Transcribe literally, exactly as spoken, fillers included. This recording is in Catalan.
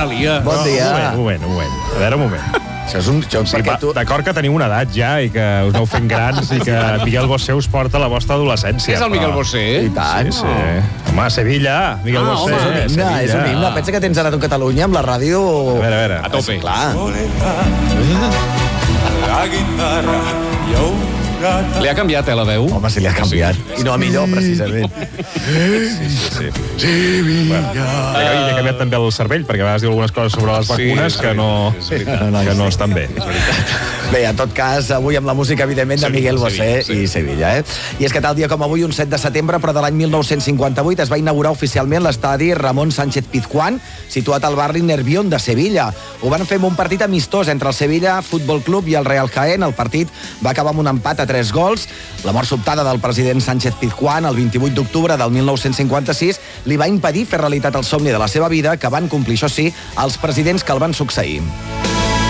Analia. Bon dia. Un moment, un moment. A veure, un moment. Això és un joc Sí, perquè va, tu... d'acord que teniu una edat ja i que us aneu fent grans i que Miguel Bosé us porta la vostra adolescència. És el Miguel Bosé? I tant. Sí, sí. Home, Sevilla, Miguel Ah, Bosé. home, És un himne, Sevilla. és un himne. Pensa que tens ara tu Catalunya amb la ràdio... A veure, a veure. A tope. Clar. La guitarra i un gat. Li ha canviat, eh, la veu? Home, se li ha canviat. I no a millor, precisament. Sí, sí, sí. Bueno, li he canviat també el cervell, perquè a vegades diu algunes coses sobre les vacunes que no, que no estan bé. Bé, en tot cas, avui amb la música, evidentment, de Miguel Bosé i Sevilla, eh? I és que tal dia com avui, un set de setembre, però de l'any mil nou-cents cinquanta-vuit, es va inaugurar oficialment l'estadi Ramon Sánchez Pizjuán, situat al barri Nervión de Sevilla. Ho van fer amb un partit amistós entre el Sevilla Futbol Club i el Real Jaén. El partit va acabar amb un empat a tres gols. La mort sobtada del president Sánchez Pizjuán el vint-i-vuit d'octubre del mil nou-cents cinquanta-sis li va impedir fer realitat el somni de la seva vida, que van complir, això sí, els presidents que el van succeir.